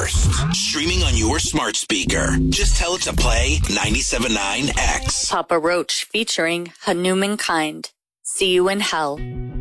first. Streaming on your smart speaker. Just tell it to play 97.9 X. Papa Roach featuring Hanuman Kind. See You in Hell.